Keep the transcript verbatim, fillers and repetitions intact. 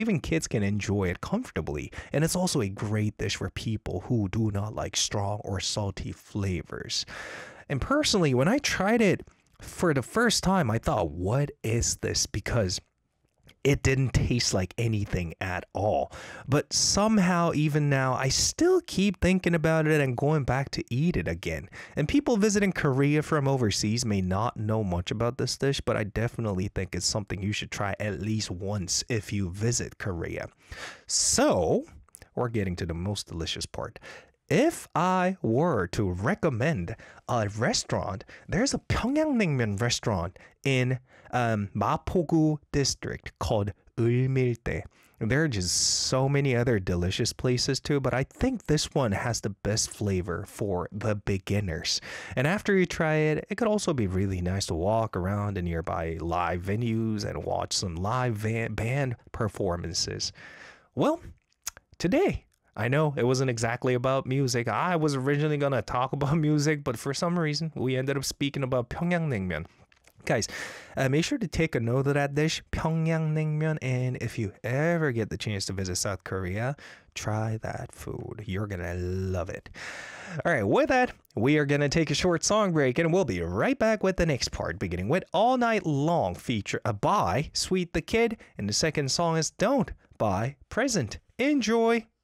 even kids can enjoy it comfortably. And it's also a great dish for people who do not like strong or salty flavors. And personally, when I tried it for the first time, I thought, what is this? Because it didn't taste like anything at all. But somehow, even now, I still keep thinking about it and going back to eat it again. And people visiting Korea from overseas may not know much about this dish, but I definitely think it's something you should try at least once if you visit Korea. So, we're getting to the most delicious part. If I were to recommend a restaurant, there's a 평양냉면 restaurant in um, Mapogu district called Ulmilte. There are just so many other delicious places too, but I think this one has the best flavor for the beginners. And after you try it, it could also be really nice to walk around in nearby live venues and watch some live van- band performances. Well, today, I know it wasn't exactly about music. I was originally going to talk about music, but for some reason, we ended up speaking about 평양냉면. Guys, uh, make sure to take a note of that dish, 평양냉면, and if you ever get the chance to visit South Korea, try that food. You're going to love it. All right, with that, we are going to take a short song break, and we'll be right back with the next part, beginning with All Night Long feature uh, by Sweet the Kid, and the second song is Don't by Present. Enjoy!